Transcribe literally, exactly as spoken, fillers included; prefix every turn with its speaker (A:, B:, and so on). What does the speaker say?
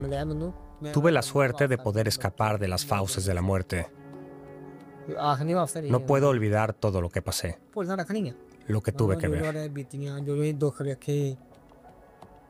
A: Tuve la suerte de poder escapar de las fauces de la muerte. No puedo olvidar todo lo que pasé, lo que tuve que ver.